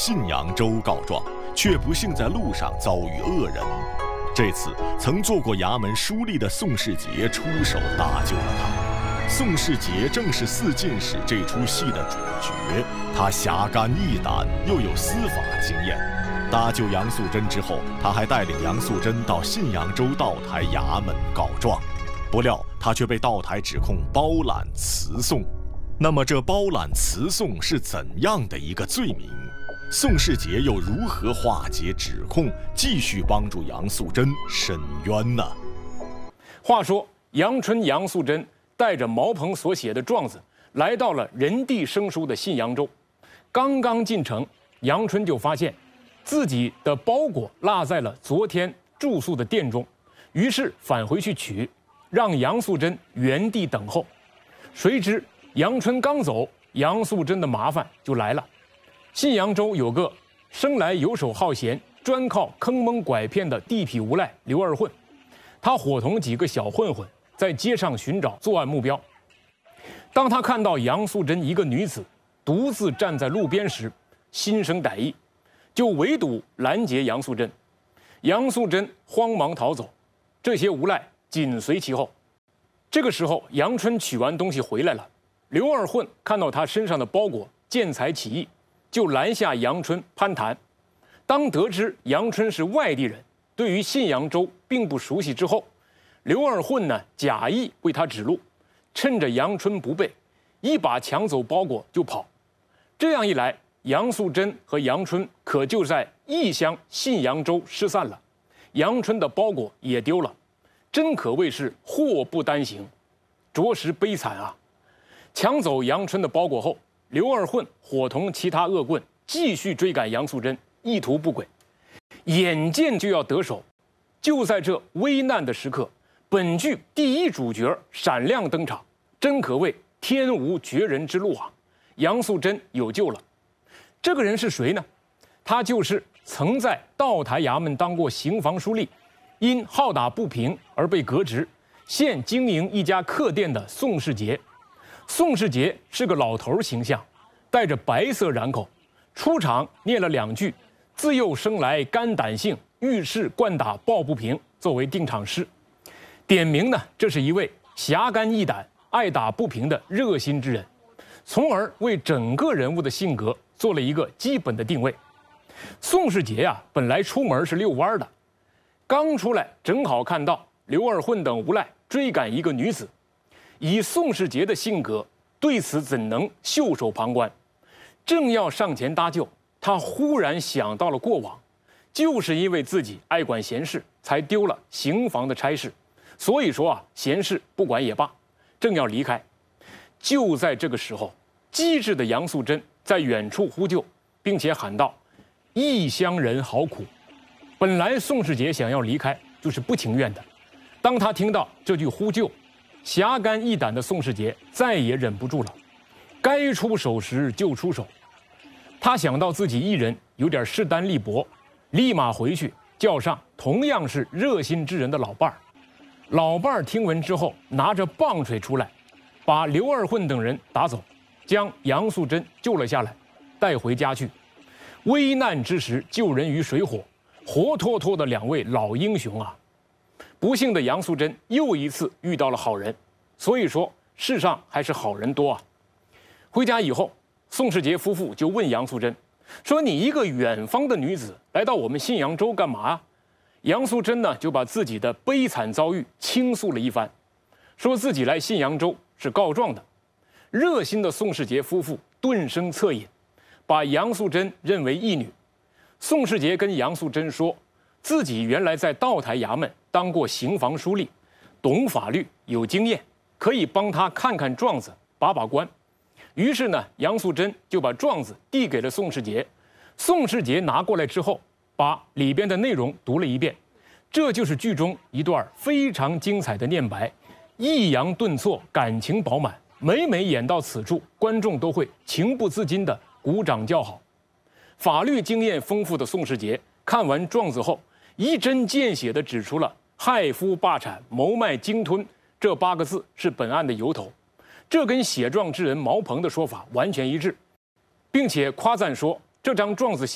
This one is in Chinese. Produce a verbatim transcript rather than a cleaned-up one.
信阳州告状，却不幸在路上遭遇恶人。这次，曾做过衙门书吏的宋世杰出手搭救了他。宋世杰正是四进士这出戏的主角，他侠肝义胆，又有司法经验。搭救杨素贞之后，他还带领杨素贞到信阳州道台衙门告状。不料他却被道台指控包揽辞讼。那么这包揽辞讼是怎样的一个罪名？宋世杰又如何化解指控，继续帮助杨素贞伸冤呢？ 话说杨春、杨素贞带着毛鹏所写的状子，来到了人地生疏的信阳州。刚刚进城，杨春就发现自己的包裹落在了昨天住宿的店中，于是返回去取，让杨素贞原地等候。谁知杨春刚走，杨素贞的麻烦就来了。信阳州有个生来游手好闲、专靠坑蒙拐骗的地痞无赖刘二混，他伙同几个小混混在街上寻找作案目标。当他看到杨素贞一个女子独自站在路边时，心生歹意，就围堵拦截杨素贞。杨素贞慌忙逃走，这些无赖紧随其后。这个时候，杨春取完东西回来了，刘二混看到他身上的包裹，见财起意，就拦下杨春攀谈。当得知杨春是外地人，对于信阳州并不熟悉之后，刘二混呢假意为他指路，趁着杨春不备，一把抢走包裹就跑。这样一来，杨素贞和杨春可就在异乡信阳州失散了，杨春的包裹也丢了，真可谓是祸不单行，着实悲惨啊！抢走杨春的包裹后，刘二混伙同其他恶棍继续追赶杨素贞，意图不轨。眼见就要得手，就在这危难的时刻，本剧第一主角闪亮登场，真可谓天无绝人之路啊！杨素贞有救了。这个人是谁呢？他就是曾在道台衙门当过刑房书吏，因好打不平而被革职，现经营一家客店的宋世杰。宋世杰是个老头形象，带着白色染口，出场念了两句“自幼生来肝胆性，遇事惯打抱不平”作为定场诗，点明呢这是一位侠肝义胆、爱打不平的热心之人，从而为整个人物的性格做了一个基本的定位。宋世杰呀、啊，本来出门是遛弯的，刚出来正好看到刘二混等无赖追赶一个女子。以宋世杰的性格，对此怎能袖手旁观？正要上前搭救，他忽然想到了过往，就是因为自己爱管闲事，才丢了刑房的差事。所以说啊，闲事不管也罢，正要离开。就在这个时候，机智的杨素贞在远处呼救，并且喊道：“异乡人好苦。”本来宋世杰想要离开，就是不情愿的。当他听到这句呼救，侠肝义胆的宋世杰再也忍不住了，该出手时就出手。他想到自己一人有点势单力薄，立马回去叫上同样是热心之人的老伴儿。老伴儿听闻之后，拿着棒槌出来，把刘二混等人打走，将杨素贞救了下来，带回家去。危难之时救人于水火，活脱脱的两位老英雄啊！不幸的杨素贞又一次遇到了好人，所以说世上还是好人多啊。回家以后，宋世杰夫妇就问杨素贞说：“你一个远方的女子来到我们信阳州干嘛啊？”杨素贞呢就把自己的悲惨遭遇倾诉了一番，说自己来信阳州是告状的。热心的宋世杰夫妇顿生恻隐，把杨素贞认为义女。宋世杰跟杨素贞说，自己原来在道台衙门当过刑房书吏，懂法律有经验，可以帮他看看状子，把把关。于是呢，杨素贞就把状子递给了宋世杰。宋世杰拿过来之后，把里边的内容读了一遍，这就是剧中一段非常精彩的念白，抑扬顿挫，感情饱满。每每演到此处，观众都会情不自禁地鼓掌叫好。法律经验丰富的宋世杰看完状子后，一针见血地指出了害夫霸产、谋卖鲸吞这八个字是本案的由头，这跟写状之人毛鹏的说法完全一致，并且夸赞说这张状子写